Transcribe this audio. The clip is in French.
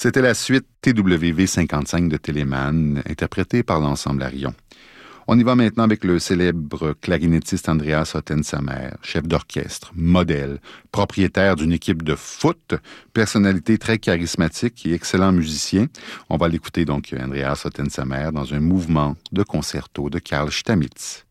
C'était la suite TWV 55 de Telemann, interprétée par l'ensemble Arion. On y va maintenant avec le célèbre clarinettiste Andreas Ottensamer, chef d'orchestre, modèle, propriétaire d'une équipe de foot, personnalité très charismatique et excellent musicien. On va l'écouter donc Andreas Ottensamer dans un mouvement de concerto de Carl Stamitz.